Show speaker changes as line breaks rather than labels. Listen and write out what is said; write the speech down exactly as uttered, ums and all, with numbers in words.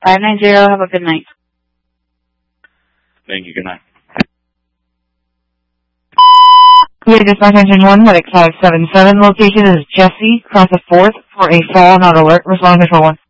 five nine zero, have a good night.
Thank you, good night.
Kuwait Dispatch Engine one, Medic five seven seven, location is Jesse, cross the fourth for a fallen out alert, respond control one.